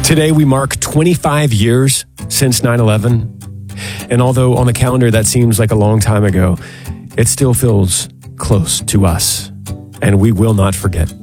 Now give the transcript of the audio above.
Today, we mark 25 years since 9/11. And although on the calendar that seems like a long time ago, it still feels close to us. And we will not forget.